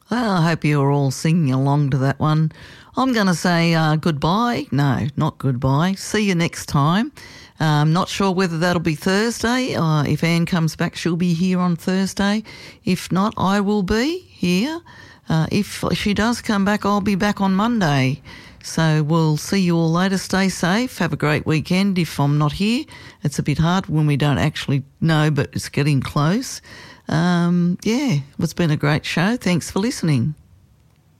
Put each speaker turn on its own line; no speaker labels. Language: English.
Well, I hope you're all singing along to that one. I'm going to say goodbye. No, not goodbye. See you next time. Not sure whether that'll be Thursday. If Anne comes back, she'll be here on Thursday. If not, I will be here. If she does come back, I'll be back on Monday. So we'll see you all later. Stay safe. Have a great weekend. If I'm not here, it's a bit hard when we don't actually know, but it's getting close. It's been a great show. Thanks for listening.